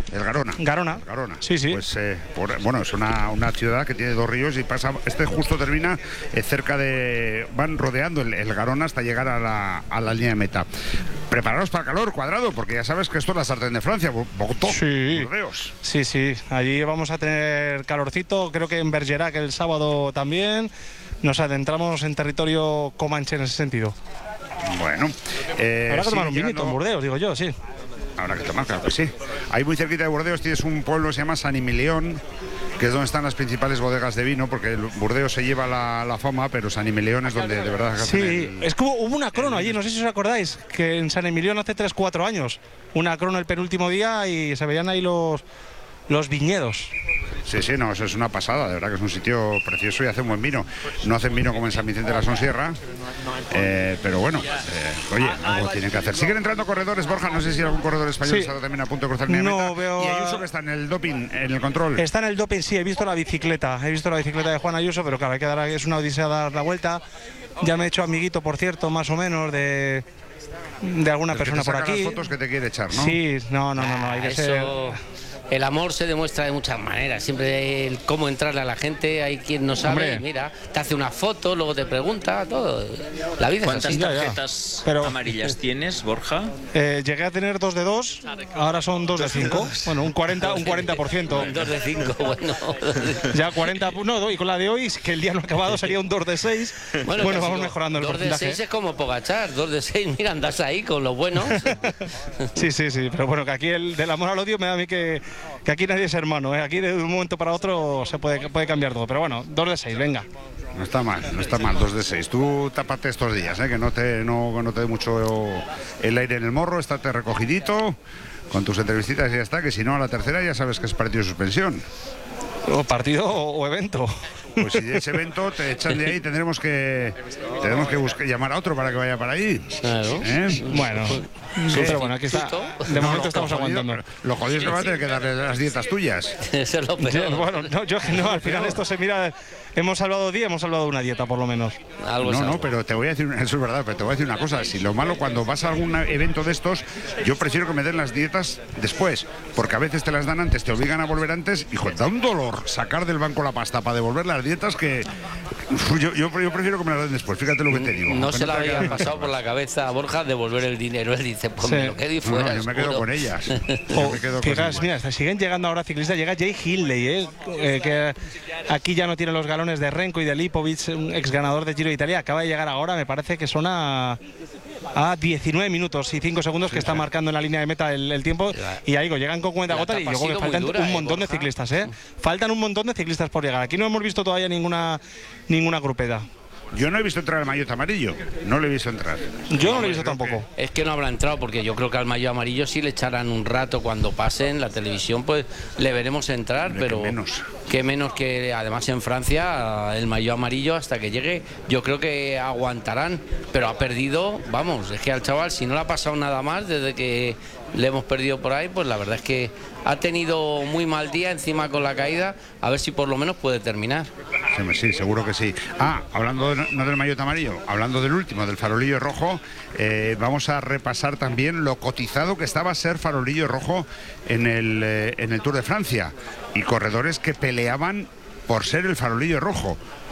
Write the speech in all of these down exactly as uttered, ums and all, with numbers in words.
El Garona. Garona. El Garona. Sí, sí. Pues eh, por, bueno, es una, una ciudad que tiene dos ríos y pasa. Este justo termina eh, cerca de. Van rodeando el, el Garona hasta llegar a la, a la línea de meta. Prepararos para el calor, Cuadrado, porque ya sabes que esto es la sartén de Francia, Bogotá, sí. Burdeos. Sí, sí. Allí vamos a tener calorcito. Creo que en Bergerac el sábado también. Nos adentramos en territorio comanche en ese sentido. Bueno. Eh, Habrá que tomar un llegando... vinito en Burdeos, digo yo, sí. Habrá que tomar, claro que sí. Ahí muy cerquita de Burdeos tienes un pueblo que se llama San Emilión, que es donde están las principales bodegas de vino, porque el Burdeos se lleva la, la fama, pero San Emilión es donde de verdad... Sí, el, es que hubo, hubo una crono allí, no sé si os acordáis, que en San Emilión hace tres cuatro años, una crono el penúltimo día y se veían ahí los, los viñedos. Sí, sí, no, eso es una pasada, de verdad que es un sitio precioso y hacen buen vino. No hacen vino como en San Vicente de la Sonsierra, eh, pero bueno, eh, oye, algo tienen que hacer. Siguen entrando corredores, Borja, no sé si algún corredor español sí. está también a punto de cruzar la no meta. Veo Y Ayuso que está en el doping, en el control. Está en el doping, sí, he visto la bicicleta, he visto la bicicleta de Juan Ayuso, pero claro, hay que dar, es una odisea dar la vuelta. Ya me he hecho amiguito, por cierto, más o menos, de... de alguna el persona que te por saca aquí. las fotos que te quiere echar, ¿no? Sí, no, no, no, no hay que Eso... ser... El amor se demuestra de muchas maneras. Siempre el cómo entrarle a la gente, hay quien no sabe, Hombre. mira, te hace una foto, luego te pregunta, todo. La vida es ¿Cuántas así. tarjetas Pero- amarillas tienes, Borja? Eh, llegué a tener dos de dos, ahora son dos de cinco. Bueno, un cuarenta, un cuarenta por ciento. Dos de cinco, bueno. Ya cuarenta, no, y con la de hoy, que el día no ha acabado, sería un dos de seis. Bueno, casi vamos lo- mejorando el dos de porcentaje. seis es como Pogachar, dos de seis, mira, andas ahí con los buenos. Sí, sí, sí, pero bueno, que aquí el del amor al odio me da a mí que, que aquí nadie es hermano, ¿eh? Aquí de un momento para otro se puede, puede cambiar todo, pero bueno, dos de seis, venga. No está mal, no está mal, dos de seis. Tú tápate estos días, ¿eh? Que no te, no, no te dé mucho el aire en el morro, estate recogidito con tus entrevistitas y ya está, que si no a la tercera ya sabes que es partido de suspensión. O partido o, o evento. Pues si de ese evento te echan de ahí, tendremos que tendremos que buscar, llamar a otro para que vaya para ahí. Claro. ¿Eh? Bueno, sí, pero bueno, aquí está. De momento estamos Lo jodido- aguantando. Lo jodido es que va a tener que darle las dietas tuyas. Eso es lo Yo- peor. bueno, no, yo no, al final esto se mira. Hemos salvado día, hemos salvado una dieta por lo menos. Algo es No, no, algo. pero te voy a decir, eso es verdad, pero te voy a decir una cosa. Si lo malo cuando vas a algún evento de estos, yo prefiero que me den las dietas después, porque a veces te las dan antes, te obligan a volver antes, y joder, da un dolor sacar del banco la pasta para devolver las dietas que yo, yo, yo prefiero que me las den después, fíjate lo que te digo. No Que se le te había quedan pasado más por la cabeza a Borja devolver el dinero. Él dice, pues Sí. me lo quedo y No, fuera. no, yo me quedo seguro. con ellas. Yo O, me quedo con fijaos, ellas. mira, hasta siguen llegando ahora ciclistas, llega Jay Hindley, ¿eh? Eh, que aquí ya no tiene los galones de Renko y de Lipovic, un ex ganador de Giro de Italia, acaba de llegar ahora, me parece que son a, a diecinueve minutos y cinco segundos que está marcando en la línea de meta el, el tiempo, y ahí digo, llegan con cuenta La gota y etapa ha luego que sido faltan muy dura, un eh, montón de Borja. ciclistas, ¿eh? Faltan un montón de ciclistas por llegar, aquí no hemos visto todavía ninguna, ninguna grupeta. Yo no he visto entrar al maillot amarillo, no lo he visto entrar. Yo no lo he visto creo tampoco. Es que no habrá entrado, porque yo creo que al maillot amarillo sí le echarán un rato cuando pasen la televisión, pues le veremos entrar, Hombre, pero qué menos. que menos que además en Francia el maillot amarillo hasta que llegue, yo creo que aguantarán, pero ha perdido, vamos, es que al chaval si no le ha pasado nada más desde que le hemos perdido por ahí, pues la verdad es que ha tenido muy mal día encima con la caída, a ver si por lo menos puede terminar. Sí, sí, seguro que sí. Ah, hablando de- no del maillot amarillo, hablando del último, del farolillo rojo, eh, vamos a repasar también lo cotizado que estaba ser farolillo rojo en el, eh, en el Tour de Francia, y corredores que peleaban por ser el farolillo rojo,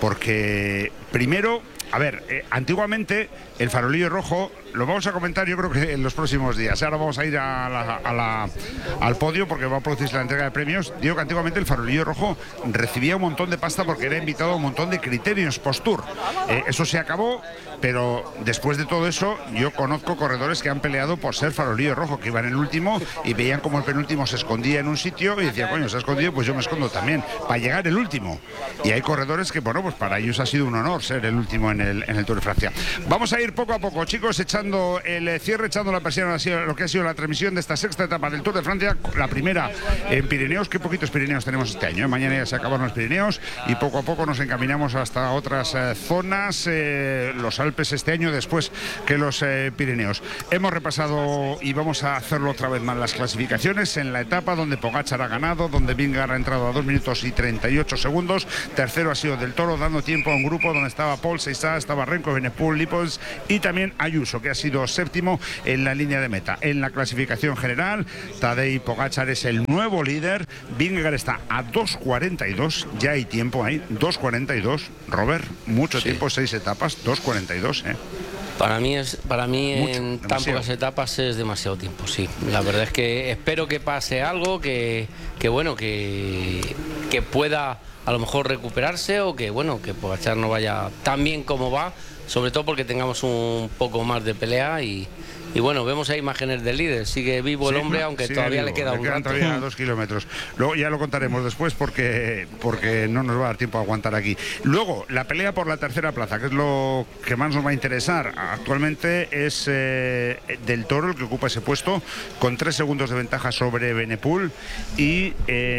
porque primero, a ver, eh, antiguamente el farolillo rojo lo vamos a comentar yo creo que en los próximos días. Ahora vamos a ir a la- a la- al podio porque va a producirse la entrega de premios. Digo que antiguamente el farolillo rojo recibía un montón de pasta porque era invitado a un montón de criterios post-tour. Eh, eso se acabó, pero después de todo eso yo conozco corredores que han peleado por ser farolillo rojo, que iban en el último y veían como el penúltimo se escondía en un sitio y decían, coño, se ha escondido, pues yo me escondo también, para llegar el último. Y hay corredores que, bueno, pues para ellos ha sido un honor ser el último en el, en el Tour de Francia. Vamos a ir poco a poco, chicos, echando el eh, cierre, echando la persiana a lo que ha sido la transmisión de esta sexta etapa del Tour de Francia, la primera en Pirineos. Qué poquitos Pirineos tenemos este año, ¿eh? Mañana ya se acaban los Pirineos y poco a poco nos encaminamos hasta otras eh, zonas, eh, los Alpes este año después que los eh, Pirineos. Hemos repasado y vamos a hacerlo otra vez más las clasificaciones en la etapa donde Pogačar ha ganado, donde Vingegaard ha entrado a dos minutos y treinta y ocho segundos, tercero ha sido Del Toro, dando tiempo a un grupo donde estaba Paul, seis derecha estaba Renko, Evenepoel, Lipovich y también Ayuso, que ha sido séptimo en la línea de meta. En la clasificación general, Tadej Pogačar es el nuevo líder. Vingegaard está a dos cuarenta y dos, ya hay tiempo ahí, dos cuarenta y dos. Robert, mucho sí. tiempo, seis etapas, dos cuarenta y dos, ¿eh? Para mí, es, para mí Mucho, en demasiado. tan pocas etapas es demasiado tiempo, sí. La verdad es que espero que pase algo, que, que bueno, que, que pueda a lo mejor recuperarse o que bueno, que Pogačar no vaya tan bien como va, sobre todo porque tengamos un poco más de pelea y, y bueno, vemos ahí imágenes del líder, sigue vivo el Sí, hombre, no, aunque sigue todavía vivo, le queda le un quedan rato. todavía dos kilómetros. Luego ya lo contaremos después porque, porque no nos va a dar tiempo a aguantar aquí. Luego, la pelea por la tercera plaza, que es lo que más nos va a interesar. Actualmente es eh, Del Toro el que ocupa ese puesto, con tres segundos de ventaja sobre Evenepoel y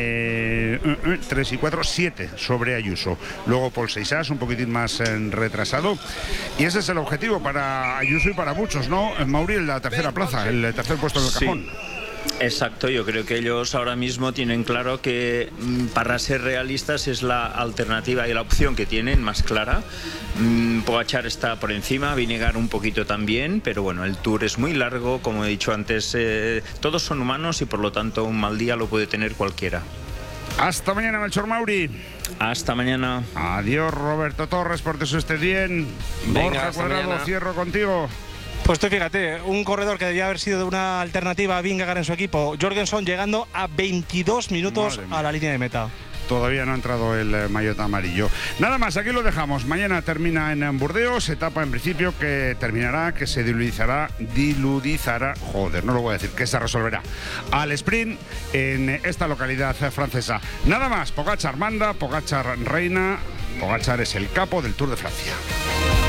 eh, tres y cuatro, siete sobre Ayuso. Luego Paul Seixas, un poquitín más eh, retrasado. Y ese es el objetivo para Ayuso y para muchos, ¿no? Mauri, la tercera plaza, el tercer puesto en el cajón. Sí, exacto, yo creo que ellos ahora mismo tienen claro que mm, para ser realistas es la alternativa y la opción que tienen más clara. mm, Pogačar está por encima, Vingegaard un poquito también, pero bueno, el Tour es muy largo, como he dicho antes, eh, todos son humanos y por lo tanto un mal día lo puede tener cualquiera. Hasta mañana, Melchor Mauri. Hasta mañana. Adiós, Roberto Torres, por eso estés bien. Venga, Borja hasta Cuadrado, mañana. cierro contigo. Pues tú fíjate, un corredor que debía haber sido una alternativa a Vingegaard en su equipo, Jorgensen, llegando a veintidós minutos a la línea de meta. Todavía no ha entrado el eh, maillot amarillo. Nada más, aquí lo dejamos. Mañana termina en Burdeos, etapa en principio que terminará, que se diludizará, diludizará, joder, no lo voy a decir, que se resolverá al sprint en esta localidad francesa. Nada más, Pogačar manda, Pogačar reina, Pogačar es el capo del Tour de Francia.